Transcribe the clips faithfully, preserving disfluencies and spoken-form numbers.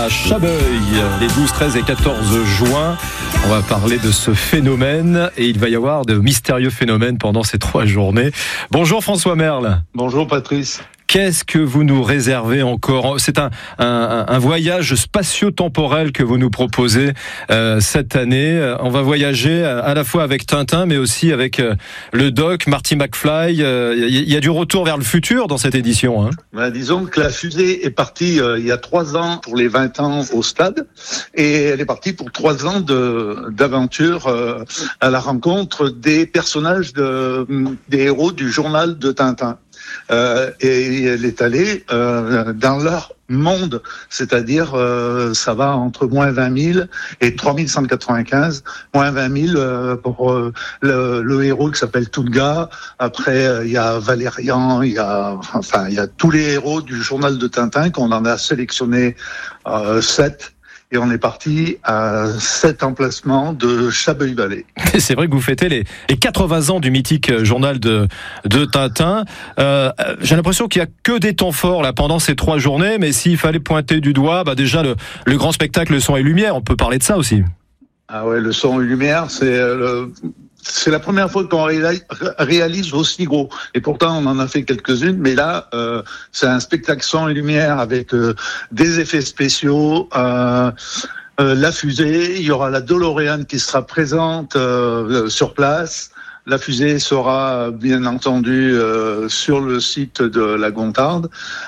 À Chabeuil, les douze, treize et quatorze juin, on va parler de ce phénomène et il va y avoir de mystérieux phénomènes pendant ces trois journées. Bonjour François Merle. Bonjour Patrice. Qu'est-ce que vous nous réservez encore ? C'est un, un, un voyage spatio-temporel que vous nous proposez euh, cette année. On va voyager à la fois avec Tintin, mais aussi avec euh, le doc, Marty McFly. Il euh, y, y a du retour vers le futur dans cette édition. Hein. Ben, disons que la fusée est partie euh, il y a trois ans pour les vingt ans au stade, et elle est partie pour trois ans de, d'aventure euh, à la rencontre des personnages, de, des héros du journal de Tintin. Euh, et elle est allée euh, dans leur monde, c'est-à-dire euh, ça va entre moins vingt mille et trois mille cent quatre-vingt-quinze, moins vingt mille euh, pour euh, le, le héros qui s'appelle Tunga. Après il euh, y a Valérian, il y a enfin il y a tous les héros du journal de Tintin qu'on en a sélectionné euh, sept. Et on est parti à sept emplacements de Chabeuil-Vallée. C'est vrai que vous fêtez les, les quatre-vingts ans du mythique journal de, de Tintin. Euh, j'ai l'impression qu'il n'y a que des temps forts là pendant ces trois journées, mais s'il fallait pointer du doigt, bah déjà le, le grand spectacle, le son et lumière, on peut parler de ça aussi. Ah ouais, le son et lumière, c'est le... C'est la première fois qu'on réalise aussi gros. Et pourtant, on en a fait quelques-unes. Mais là, euh, c'est un spectacle son et lumière avec euh, des effets spéciaux, euh, euh, la fusée. Il y aura la DeLorean qui sera présente euh, sur place. La fusée sera bien entendu euh, sur le site de la Gontarde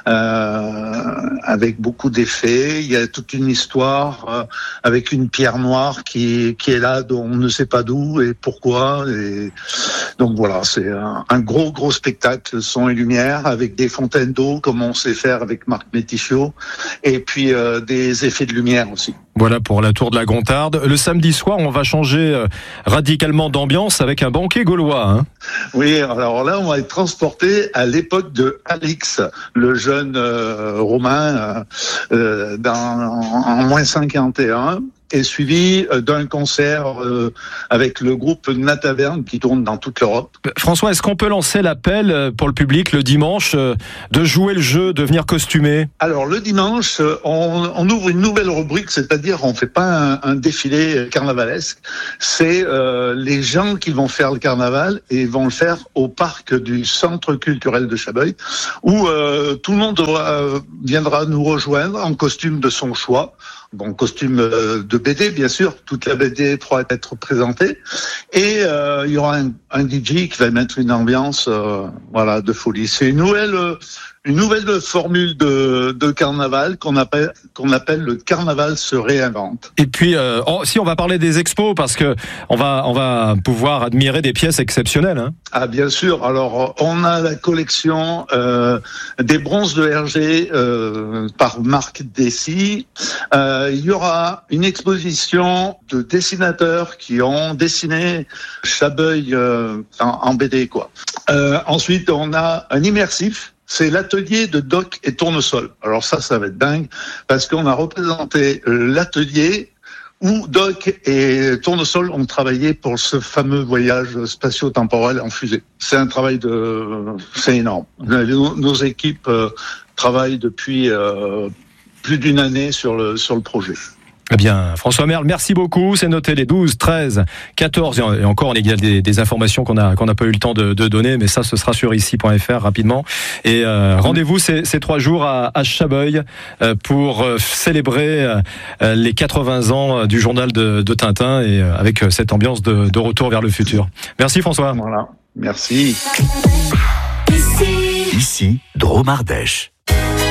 euh, avec beaucoup d'effets. Il y a toute une histoire euh, avec une pierre noire qui qui est là, dont on ne sait pas d'où et pourquoi. Et donc voilà, c'est un, un gros gros spectacle son et lumière avec des fontaines d'eau comme on sait faire avec Marc Métichot et puis euh, des effets de lumière aussi. Voilà pour la tour de la Gontarde. Le samedi soir, on va changer radicalement d'ambiance avec un banquet gaulois. Hein. Oui, alors là, on va être transporté à l'époque de Alix, le jeune euh, Romain, euh, dans, en, en moins cinquante et un. Et suivi d'un concert euh, avec le groupe Nataverne qui tourne dans toute l'Europe. François, est-ce qu'on peut lancer l'appel pour le public le dimanche de jouer le jeu, de venir costumer ? Alors le dimanche, on, on ouvre une nouvelle rubrique, c'est-à-dire on fait pas un, un défilé carnavalesque, c'est euh, les gens qui vont faire le carnaval et vont le faire au parc du Centre culturel de Chabeuil, où euh, tout le monde devra, euh, viendra nous rejoindre en costume de son choix. Bon, costume de B D, bien sûr, toute la B D pourra être présentée. Et euh, il y aura un, un D J qui va mettre une ambiance euh, voilà, de folie. C'est une nouvelle, une nouvelle formule de, de carnaval qu'on appelle, qu'on appelle le carnaval se réinvente. Et puis, euh, oh, si on va parler des expos, parce que on va, on va pouvoir admirer des pièces exceptionnelles. Hein. Ah, bien sûr. Alors, on a la collection euh, des bronzes de Hergé euh, par Marc Dessy. Euh, il y aura une exposition de dessinateurs qui ont dessiné Chabeuil euh, en, en B D, quoi. Euh, ensuite, on a un immersif. C'est l'atelier de Doc et Tournesol. Alors ça, ça va être dingue, parce qu'on a représenté l'atelier où Doc et Tournesol ont travaillé pour ce fameux voyage spatio-temporel en fusée. C'est un travail de... c'est énorme. Nos, nos équipes euh, travaillent depuis euh, plus d'une année sur le, sur le projet. Eh bien, François Merle, merci beaucoup. C'est noté les douze, treize, quatorze et encore, il y a des, des informations qu'on a qu'on n'a pas eu le temps de, de donner, mais ça, ce sera sur ici point f r rapidement. Et euh, rendez-vous ces, ces trois jours à, à Chabeuil euh, pour euh, célébrer euh, les quatre-vingts ans du journal de, de Tintin et euh, avec cette ambiance de, de retour vers le futur. Merci François. Voilà, merci. Ici, Ici Drôme Ardèche.